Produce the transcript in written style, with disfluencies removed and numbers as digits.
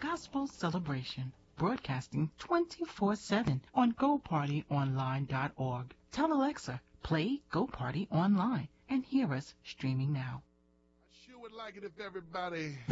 gospel celebration, broadcasting 24/7 on GoPartyOnline.org. Tell Alexa, play Go Party Online, and hear us streaming now. I sure would like it if everybody